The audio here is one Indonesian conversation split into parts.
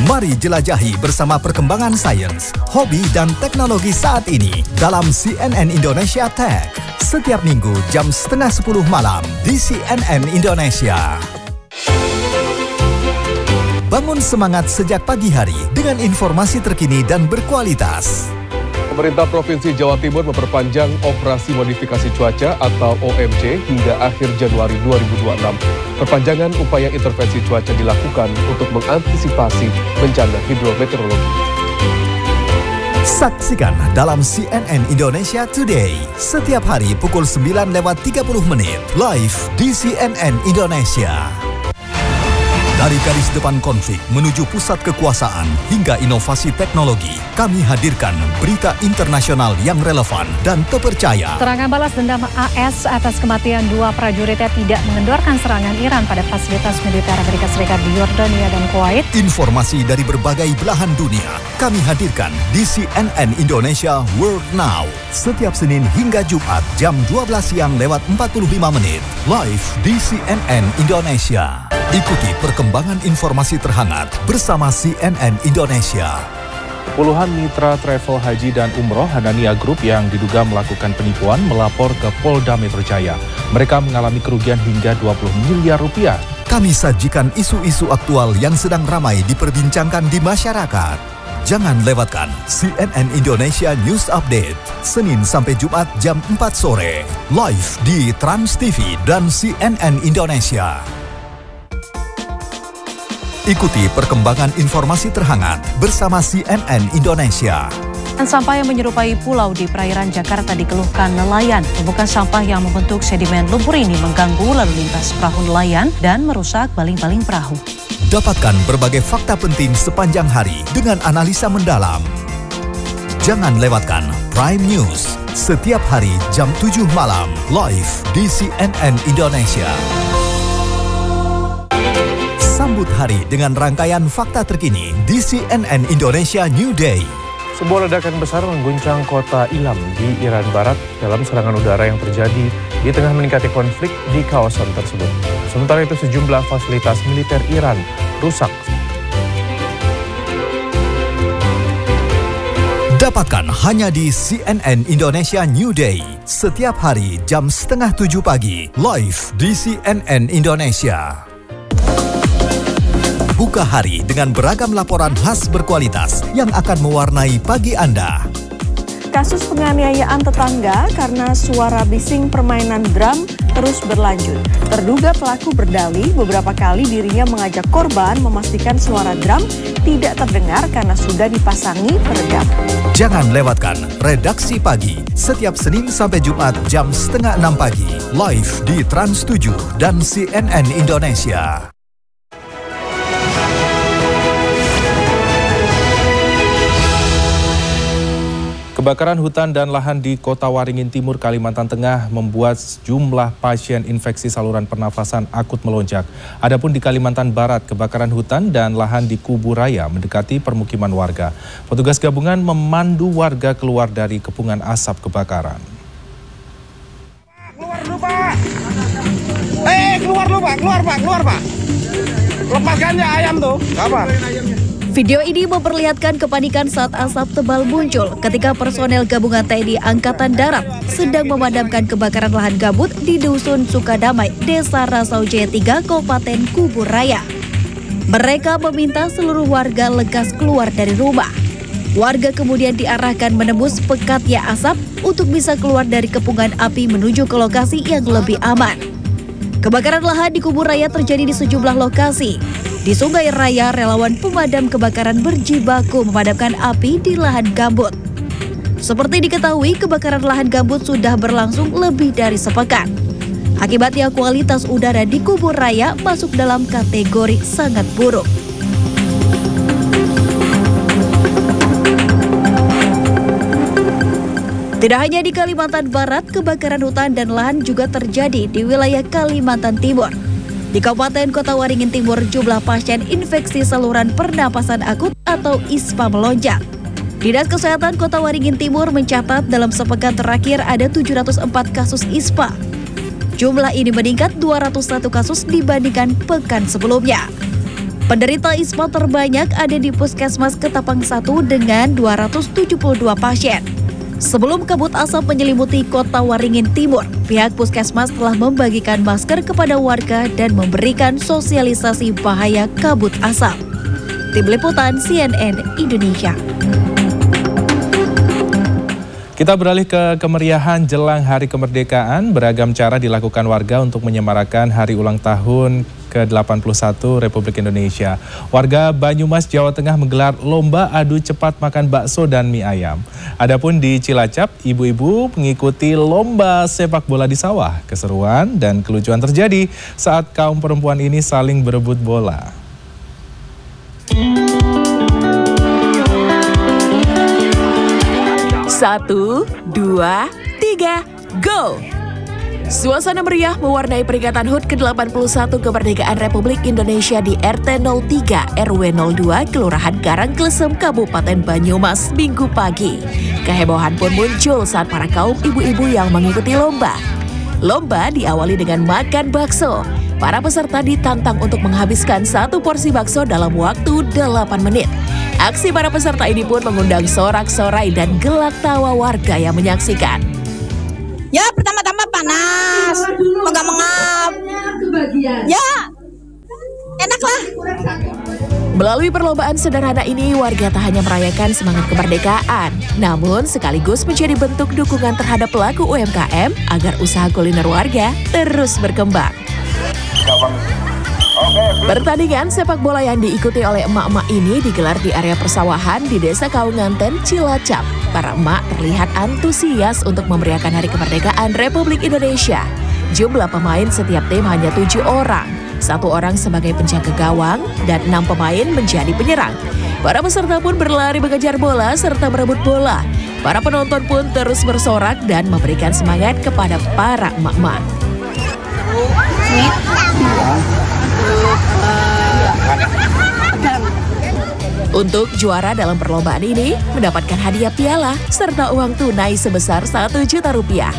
Mari jelajahi bersama perkembangan sains, hobi dan teknologi saat ini dalam CNN Indonesia Tech. Setiap minggu jam 9:30 malam di CNN Indonesia. Bangun semangat sejak pagi hari dengan informasi terkini dan berkualitas. Pemerintah Provinsi Jawa Timur memperpanjang operasi modifikasi cuaca atau OMC hingga akhir Januari 2026. Perpanjangan upaya intervensi cuaca dilakukan untuk mengantisipasi bencana hidrometeorologi. Saksikan dalam CNN Indonesia Today setiap hari pukul 9:30 live di CNN Indonesia. Dari garis depan konflik menuju pusat kekuasaan hingga inovasi teknologi, kami hadirkan berita internasional yang relevan dan terpercaya. Serangan balas dendam AS atas kematian 2 prajuritnya tidak mengendorkan serangan Iran pada fasilitas militer Amerika Serikat di Yordania dan Kuwait. Informasi dari berbagai belahan dunia kami hadirkan di CNN Indonesia World Now. Setiap Senin hingga Jumat jam 12 siang lewat 45 menit live di CNN Indonesia. Ikuti perkembangan informasi terhangat bersama CNN Indonesia. Puluhan mitra travel haji dan umroh Hanania Group yang diduga melakukan penipuan melapor ke Polda Metro Jaya. Mereka mengalami kerugian hingga 20 miliar rupiah. Kami sajikan isu-isu aktual yang sedang ramai diperbincangkan di masyarakat. Jangan lewatkan CNN Indonesia News Update, Senin sampai Jumat jam 4 sore, live di Trans TV dan CNN Indonesia. Ikuti perkembangan informasi terhangat bersama CNN Indonesia. Sampah yang menyerupai pulau di perairan Jakarta dikeluhkan nelayan. Tumpukan sampah yang membentuk sedimen lumpur ini mengganggu lalu lintas perahu nelayan dan merusak baling-baling perahu. Dapatkan berbagai fakta penting sepanjang hari dengan analisa mendalam. Jangan lewatkan Prime News setiap hari jam 7 malam live di CNN Indonesia. Sambut hari dengan rangkaian fakta terkini di CNN Indonesia New Day. Sebuah ledakan besar mengguncang kota Ilam di Iran Barat dalam serangan udara yang terjadi di tengah meningkatnya konflik di kawasan tersebut. Sementara itu sejumlah fasilitas militer Iran rusak. Dapatkan hanya di CNN Indonesia New Day setiap hari jam 6:30 pagi live di CNN Indonesia. Buka hari dengan beragam laporan khas berkualitas yang akan mewarnai pagi Anda. Kasus penganiayaan tetangga karena suara bising permainan drum terus berlanjut. Terduga pelaku berdalih beberapa kali dirinya mengajak korban memastikan suara drum tidak terdengar karena sudah dipasangi peredam. Jangan lewatkan Redaksi Pagi setiap Senin sampai Jumat jam 5:30 pagi live di Trans 7 dan CNN Indonesia. Kebakaran hutan dan lahan di Kota Waringin Timur, Kalimantan Tengah membuat jumlah pasien infeksi saluran pernafasan akut melonjak. Adapun di Kalimantan Barat, kebakaran hutan dan lahan di Kubu Raya mendekati permukiman warga. Petugas gabungan memandu warga keluar dari kepungan asap kebakaran. Keluar dulu, Pak. Keluar, Pak. Lepaskan ya ayam tuh. Apa? Video ini memperlihatkan kepanikan saat asap tebal muncul ketika personel gabungan TNI Angkatan Darat sedang memadamkan kebakaran lahan gambut di Dusun Sukadamai, Desa Rasau Jaya 3, Kabupaten Kubu Raya. Mereka meminta seluruh warga lekas keluar dari rumah. Warga kemudian diarahkan menembus pekatnya asap untuk bisa keluar dari kepungan api menuju ke lokasi yang lebih aman. Kebakaran lahan di Kubu Raya terjadi di sejumlah lokasi. Di Sungai Raya, relawan pemadam kebakaran berjibaku memadamkan api di lahan gambut. Seperti diketahui, kebakaran lahan gambut sudah berlangsung lebih dari sepekan. Akibatnya kualitas udara di Kubu Raya masuk dalam kategori sangat buruk. Tidak hanya di Kalimantan Barat, kebakaran hutan dan lahan juga terjadi di wilayah Kalimantan Timur. Di Kabupaten Kota Waringin Timur, jumlah pasien infeksi saluran pernapasan akut atau ISPA melonjak. Dinas Kesehatan Kota Waringin Timur mencatat dalam sepekan terakhir ada 704 kasus ISPA. Jumlah ini meningkat 201 kasus dibandingkan pekan sebelumnya. Penderita ISPA terbanyak ada di Puskesmas Ketapang 1 dengan 272 pasien. Sebelum kabut asap menyelimuti Kota Waringin Timur, pihak Puskesmas telah membagikan masker kepada warga dan memberikan sosialisasi bahaya kabut asap. Tim Liputan CNN Indonesia. Kita beralih ke kemeriahan jelang Hari Kemerdekaan. Beragam cara dilakukan warga untuk menyemarakan hari ulang tahun ke-81 Republik Indonesia. Warga Banyumas, Jawa Tengah menggelar lomba adu cepat makan bakso dan mie ayam. Adapun di Cilacap, ibu-ibu mengikuti lomba sepak bola di sawah. Keseruan dan kelucuan terjadi saat kaum perempuan ini saling berebut bola. 1, 2, 3, go! Suasana meriah mewarnai peringatan HUT ke-81 Kemerdekaan Republik Indonesia di RT 03 RW 02 Kelurahan Karangklesem, Kabupaten Banyumas, Minggu pagi. Kehebohan pun muncul saat para kaum ibu-ibu yang mengikuti lomba. Lomba diawali dengan makan bakso. Para peserta ditantang untuk menghabiskan 1 porsi bakso dalam waktu 8 menit. Aksi para peserta ini pun mengundang sorak-sorai dan gelak tawa warga yang menyaksikan. Ya, pertama-tama panas, mengap-mengap. Ya, enaklah. Melalui perlombaan sederhana ini, warga tak hanya merayakan semangat kemerdekaan, namun sekaligus menjadi bentuk dukungan terhadap pelaku UMKM agar usaha kuliner warga terus berkembang. Pertandingan sepak bola yang diikuti oleh emak-emak ini digelar di area persawahan di Desa Kaunganten, Cilacap. Para emak terlihat antusias untuk memeriahkan Hari Kemerdekaan Republik Indonesia. Jumlah pemain setiap tim hanya 7 orang. 1 orang sebagai penjaga gawang dan 6 pemain menjadi penyerang. Para peserta pun berlari mengejar bola serta merebut bola. Para penonton pun terus bersorak dan memberikan semangat kepada para emak-emak. Untuk juara dalam perlombaan ini mendapatkan hadiah piala serta uang tunai sebesar Rp1 juta.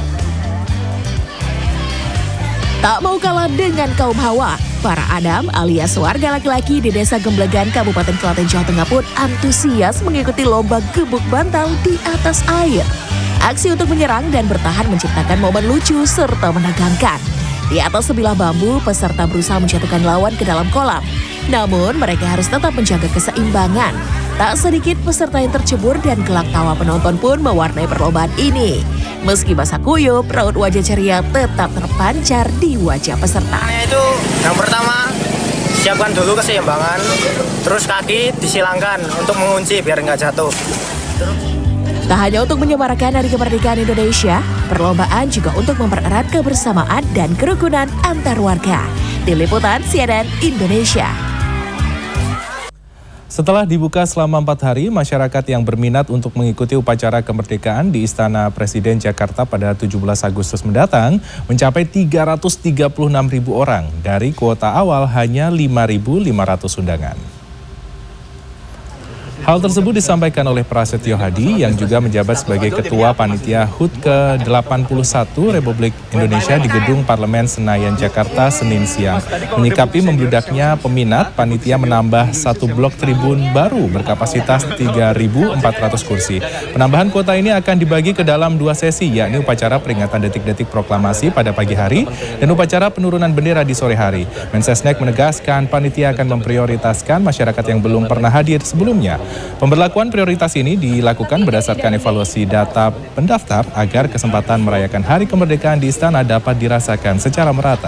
Tak mau kalah dengan kaum Hawa, para Adam alias warga laki-laki di Desa Gemblegan, Kabupaten Klaten, Jawa Tengah pun antusias mengikuti lomba gebuk bantal di atas air. Aksi untuk menyerang dan bertahan menciptakan momen lucu serta menegangkan. Di atas sebilah bambu, peserta berusaha menjatuhkan lawan ke dalam kolam. Namun, mereka harus tetap menjaga keseimbangan. Tak sedikit peserta yang tercebur dan gelak tawa penonton pun mewarnai perlombaan ini. Meski basah kuyup, raut wajah ceria tetap terpancar di wajah peserta. Itu yang pertama, siapkan dulu keseimbangan, terus kaki disilangkan untuk mengunci biar nggak jatuh. Tak hanya untuk menyemarakan Hari Kemerdekaan Indonesia, perlombaan juga untuk mempererat kebersamaan dan kerukunan antar warga. Tim Liputan CNN Indonesia. Setelah dibuka selama 4 hari, masyarakat yang berminat untuk mengikuti upacara kemerdekaan di Istana Presiden Jakarta pada 17 Agustus mendatang mencapai 336.000 orang dari kuota awal hanya 5.500 undangan. Hal tersebut disampaikan oleh Prasetyo Hadi yang juga menjabat sebagai Ketua Panitia HUT ke-81 Republik Indonesia di Gedung Parlemen Senayan, Jakarta, Senin siang. Menyikapi membludaknya peminat, panitia menambah 1 blok tribun baru berkapasitas 3.400 kursi. Penambahan kuota ini akan dibagi ke dalam 2 sesi, yakni upacara peringatan detik-detik proklamasi pada pagi hari dan upacara penurunan bendera di sore hari. Mensesnek menegaskan panitia akan memprioritaskan masyarakat yang belum pernah hadir sebelumnya. Pemberlakuan prioritas ini dilakukan berdasarkan evaluasi data pendaftar agar kesempatan merayakan Hari Kemerdekaan di Istana dapat dirasakan secara merata.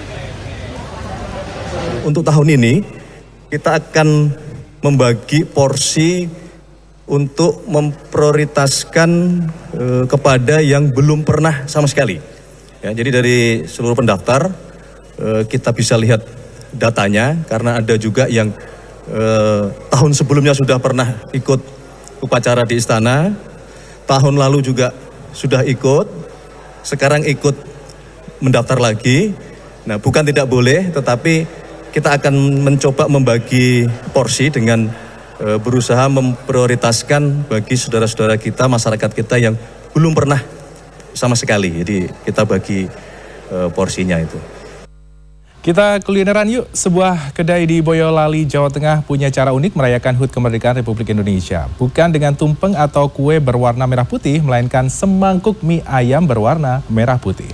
Untuk tahun ini, kita akan membagi porsi untuk memprioritaskan kepada yang belum pernah sama sekali. Ya, jadi dari seluruh pendaftar, kita bisa lihat datanya, karena ada juga yang tahun sebelumnya sudah pernah ikut upacara di istana, tahun lalu juga sudah ikut, sekarang ikut mendaftar lagi. Nah, bukan tidak boleh, tetapi kita akan mencoba membagi porsi dengan berusaha memprioritaskan bagi saudara-saudara kita, masyarakat kita yang belum pernah sama sekali. Jadi kita bagi porsinya itu. Kita kulineran yuk. Sebuah kedai di Boyolali, Jawa Tengah punya cara unik merayakan HUT kemerdekaan Republik Indonesia. Bukan dengan tumpeng atau kue berwarna merah putih, melainkan semangkuk mie ayam berwarna merah putih.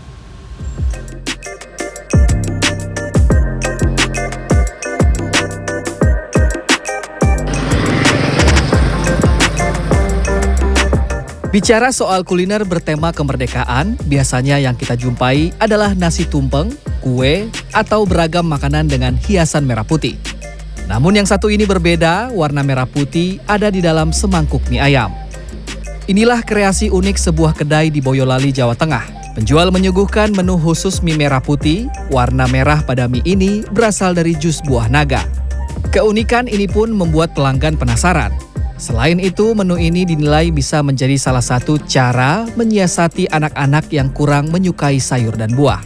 Bicara soal kuliner bertema kemerdekaan, biasanya yang kita jumpai adalah nasi tumpeng, kue, atau beragam makanan dengan hiasan merah putih. Namun yang satu ini berbeda, warna merah putih ada di dalam semangkuk mie ayam. Inilah kreasi unik sebuah kedai di Boyolali, Jawa Tengah. Penjual menyuguhkan menu khusus mie merah putih, warna merah pada mie ini berasal dari jus buah naga. Keunikan ini pun membuat pelanggan penasaran. Selain itu, menu ini dinilai bisa menjadi salah satu cara menyiasati anak-anak yang kurang menyukai sayur dan buah.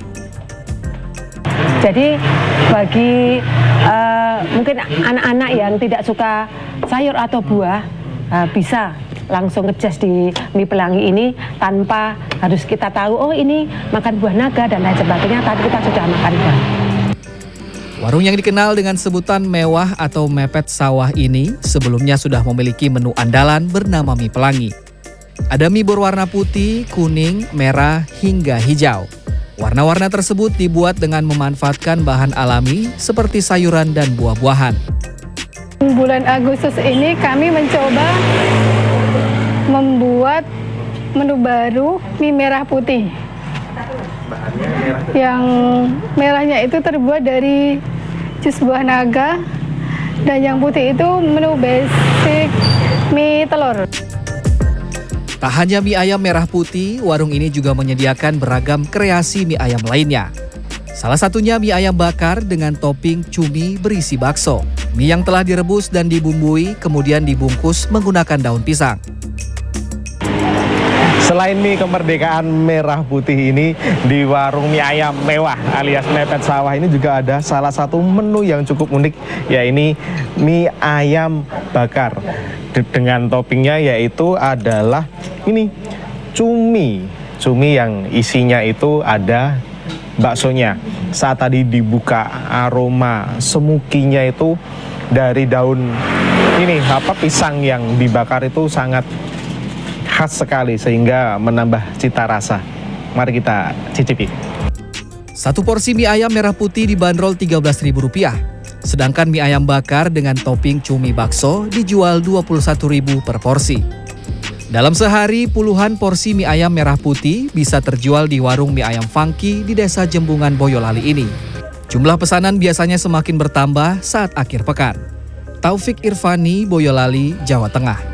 Jadi bagi mungkin anak-anak yang tidak suka sayur atau buah bisa langsung ngejus di mie pelangi ini tanpa harus kita tahu oh ini makan buah naga dan lain sebagainya, tapi kita sudah makan buah. Warung yang dikenal dengan sebutan mewah atau mepet sawah ini sebelumnya sudah memiliki menu andalan bernama mie pelangi. Ada mie berwarna putih, kuning, merah, hingga hijau. Warna-warna tersebut dibuat dengan memanfaatkan bahan alami seperti sayuran dan buah-buahan. Bulan Agustus ini kami mencoba membuat menu baru mie merah putih. Yang merahnya itu terbuat dari jus buah naga dan yang putih itu menu basic mie telur. Tak hanya mie ayam merah putih, warung ini juga menyediakan beragam kreasi mie ayam lainnya. Salah satunya mie ayam bakar dengan topping cumi berisi bakso. Mie yang telah direbus dan dibumbui kemudian dibungkus menggunakan daun pisang. Selain mie kemerdekaan merah putih ini, di warung mie ayam mewah alias mepet sawah ini juga ada salah satu menu yang cukup unik, yaitu mie ayam bakar. Dengan toppingnya yaitu adalah ini cumi yang isinya itu ada baksonya. Saat tadi dibuka, aroma semukinya itu dari daun ini pisang yang dibakar itu sangat khas sekali sehingga menambah cita rasa. Mari kita cicipi. Satu porsi mie ayam merah putih dibanderol Rp13.000. Sedangkan mie ayam bakar dengan topping cumi bakso dijual Rp21.000 per porsi. Dalam sehari, puluhan porsi mie ayam merah putih bisa terjual di warung mie ayam Funky di Desa Jembungan, Boyolali ini. Jumlah pesanan biasanya semakin bertambah saat akhir pekan. Taufik Irvani, Boyolali, Jawa Tengah.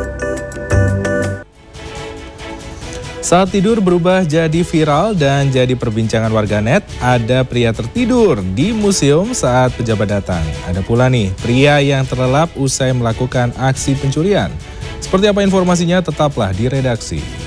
Saat tidur berubah jadi viral dan jadi perbincangan warganet, ada pria tertidur di museum saat pejabat datang. Ada pula nih, pria yang terlelap usai melakukan aksi pencurian. Seperti apa informasinya? Tetaplah di redaksi.